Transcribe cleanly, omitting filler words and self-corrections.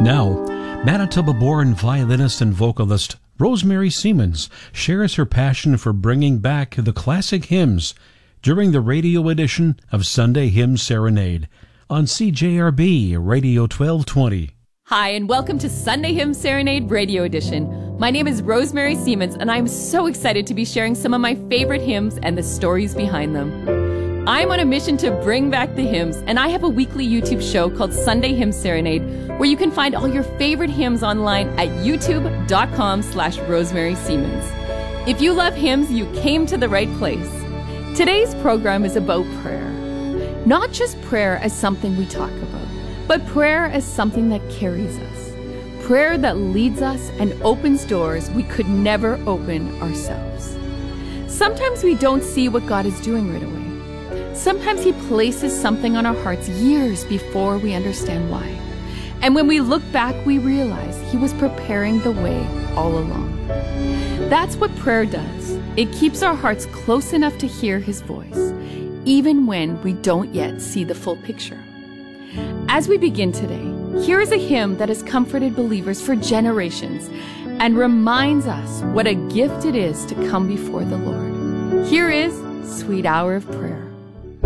Now, Manitoba-born violinist and vocalist Rosemary Siemens shares her passion for bringing back the classic hymns during the radio edition of Sunday Hymn Serenade on CJRB Radio 1220. Hi, and welcome to Sunday Hymn Serenade Radio Edition. My name is Rosemary Siemens, and I'm so excited to be sharing some of my favorite hymns and the stories behind them. I'm on a mission to bring back the hymns, and I have a weekly YouTube show called Sunday Hymn Serenade, where you can find all your favorite hymns online at youtube.com/Rosemary Siemens. If you love hymns, you came to the right place. Today's program is about prayer. Not just prayer as something we talk about, but prayer as something that carries us. Prayer that leads us and opens doors we could never open ourselves. Sometimes we don't see what God is doing right away. Sometimes He places something on our hearts years before we understand why. And when we look back, we realize He was preparing the way all along. That's what prayer does. It keeps our hearts close enough to hear His voice, even when we don't yet see the full picture. As we begin today, here is a hymn that has comforted believers for generations and reminds us what a gift it is to come before the Lord. Here is Sweet Hour of Prayer.